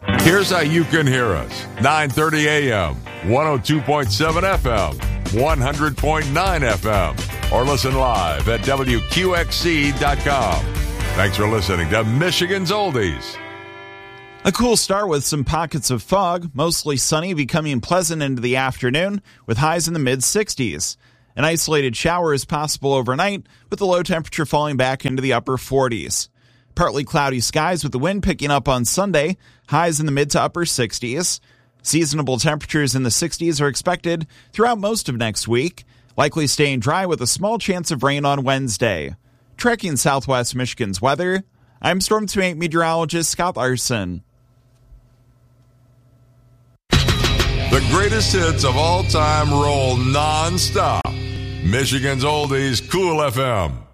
Here's how you can hear us. 9:30 a.m., 102.7 FM, 100.9 FM, or listen live at WQXC.com. Thanks for listening to Michigan's Oldies. A cool start with some pockets of fog, mostly sunny, becoming pleasant into the afternoon, with highs in the mid-60s. An isolated shower is possible overnight, with the low temperature falling back into the upper 40s. Partly cloudy skies with the wind picking up on Sunday, highs in the mid to upper 60s. Seasonable temperatures in the 60s are expected throughout most of next week, likely staying dry with a small chance of rain on Wednesday. Tracking Southwest Michigan's weather, I'm Storm Team 8 meteorologist Scott Larson. The greatest hits of all time roll non-stop. Michigan's Oldies, Cool FM.